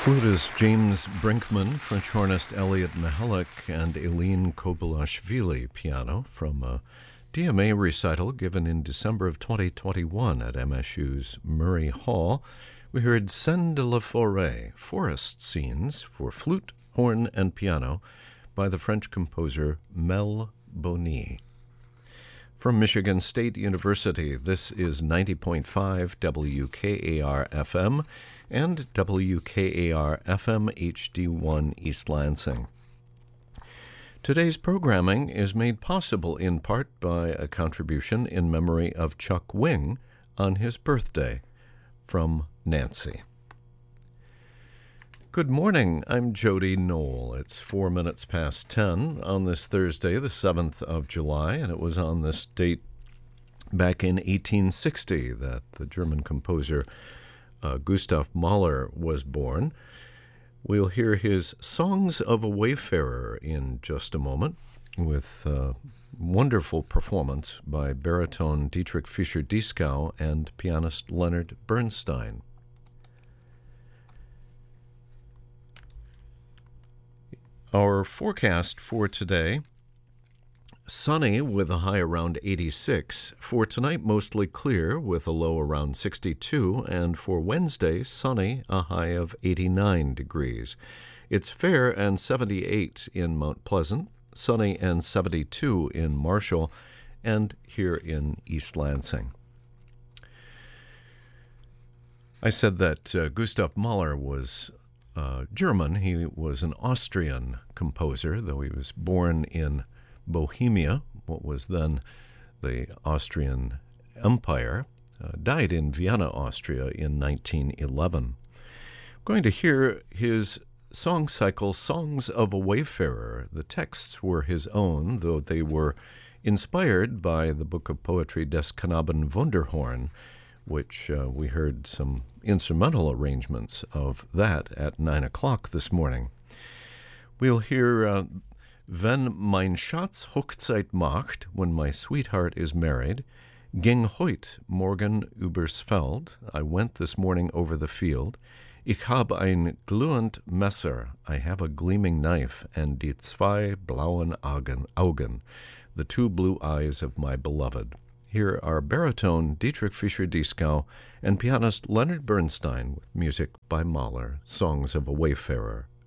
Flutist James Brinkman, French hornist Elliot Mihalik, and Eileen Kobalashvili piano from a DMA recital given in December of 2021 at MSU's Murray Hall. We heard Scènes de la Forêt, forest scenes for flute, horn, and piano by the French composer Mel Boni. From Michigan State University, this is 90.5 WKAR-FM and WKAR-FM HD1 East Lansing. Today's programming is made possible in part by a contribution in memory of Chuck Wing on his birthday. From Nancy. Good morning, I'm Jody Knoll. It's 4 minutes past 10 on this Thursday, the 7th of July, and it was on this date back in 1860 that the German composer Gustav Mahler was born. We'll hear his Songs of a Wayfarer in just a moment with a wonderful performance by baritone Dietrich Fischer-Dieskau and pianist Leonard Bernstein. Our forecast for today, sunny with a high around 86. For tonight, mostly clear with a low around 62. And for Wednesday, sunny, a high of 89 degrees. It's fair and 78 in Mount Pleasant, sunny and 72 in Marshall, and here in East Lansing. I said that Gustav Mahler was German. He was an Austrian composer, though he was born in Bohemia, what was then the Austrian Empire, died in Vienna, Austria in 1911. We're going to hear his song cycle, Songs of a Wayfarer. The texts were his own, though they were inspired by the book of poetry Des Knaben Wunderhorn, which we heard some instrumental arrangements of that at 9 o'clock this morning. We'll hear Wenn mein Schatz Hochzeit macht, when my sweetheart is married, ging heut morgen übers Feld, I went this morning over the field, ich hab ein glühend Messer, I have a gleaming knife, and die zwei blauen Augen, the two blue eyes of my beloved. Here are baritone Dietrich Fischer-Dieskau and pianist Leonard Bernstein with music by Mahler, Songs of a Wayfarer.